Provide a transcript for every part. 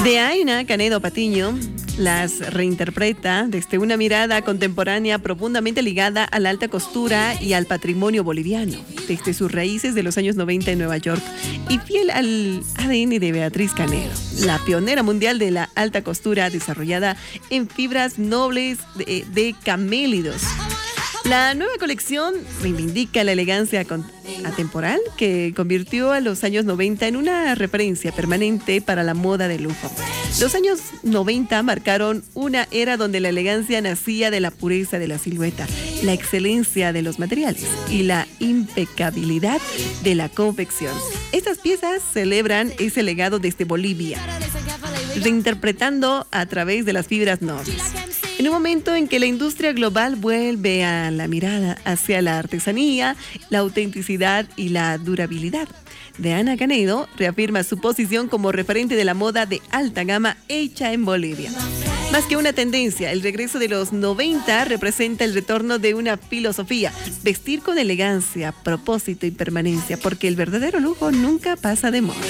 De Aina Canedo Patiño las reinterpreta desde una mirada contemporánea profundamente ligada a la alta costura y al patrimonio boliviano, desde sus raíces de los años 90 en Nueva York y fiel al ADN de Beatriz Canedo, la pionera mundial de la alta costura desarrollada en fibras nobles de camélidos. La nueva colección reivindica la elegancia atemporal que convirtió a los años 90 en una referencia permanente para la moda de lujo. Los años 90 marcaron una era donde la elegancia nacía de la pureza de la silueta, la excelencia de los materiales y la impecabilidad de la confección. Estas piezas celebran ese legado desde Bolivia, reinterpretando a través de las fibras nobles. En un momento en que la industria global vuelve a la mirada hacia la artesanía, la autenticidad y la durabilidad, Aina Canedo reafirma su posición como referente de la moda de alta gama hecha en Bolivia. Más que una tendencia, el regreso de los 90 representa el retorno de una filosofía: vestir con elegancia, propósito y permanencia, porque el verdadero lujo nunca pasa de moda.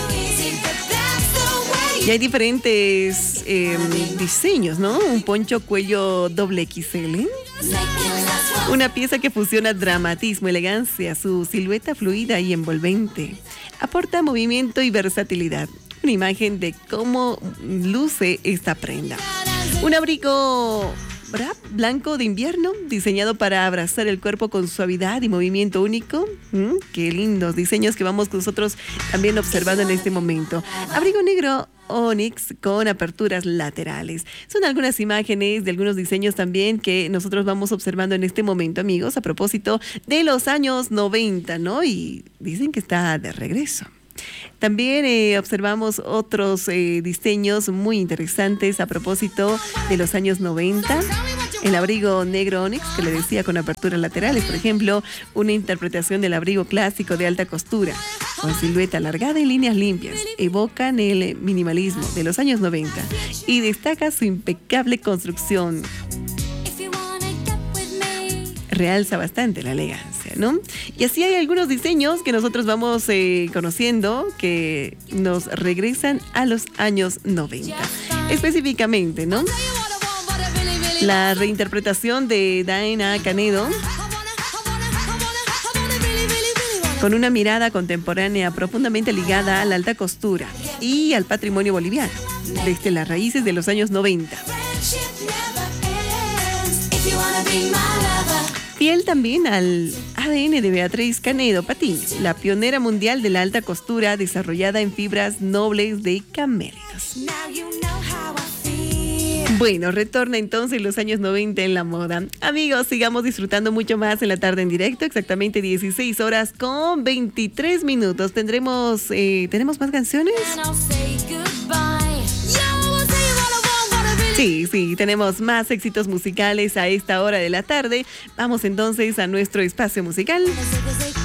Y hay diferentes diseños, ¿no? Un poncho cuello XXL. Una pieza que fusiona dramatismo, elegancia, su silueta fluida y envolvente. Aporta movimiento y versatilidad. Una imagen de cómo luce esta prenda. Un abrigo blanco de invierno, diseñado para abrazar el cuerpo con suavidad y movimiento único. Qué lindos diseños que vamos nosotros también observando en este momento. Abrigo negro Onyx con aperturas laterales. Son algunas imágenes de algunos diseños también que nosotros vamos observando en este momento, amigos, a propósito de los años 90, ¿no? Y dicen que está de regreso. También observamos otros diseños muy interesantes a propósito de los años 90. El abrigo negro Onyx, que le decía, con aperturas laterales, por ejemplo, una interpretación del abrigo clásico de alta costura, con silueta alargada y líneas limpias, evocan el minimalismo de los años 90 y destaca su impecable construcción. Realza bastante la elegancia, ¿no? Y así hay algunos diseños que nosotros vamos conociendo que nos regresan a los años 90. Específicamente, ¿no? La reinterpretación de Aina Canedo con una mirada contemporánea profundamente ligada a la alta costura y al patrimonio boliviano, desde las raíces de los años 90. Fiel también al ADN de Beatriz Canedo Patiño, la pionera mundial de la alta costura desarrollada en fibras nobles de camélidos. Bueno, retorna entonces los años 90 en la moda. Amigos, sigamos disfrutando mucho más en la tarde en directo, exactamente 16 horas con 23 minutos. ¿Tenemos más canciones? Sí, tenemos más éxitos musicales a esta hora de la tarde. Vamos entonces a nuestro espacio musical.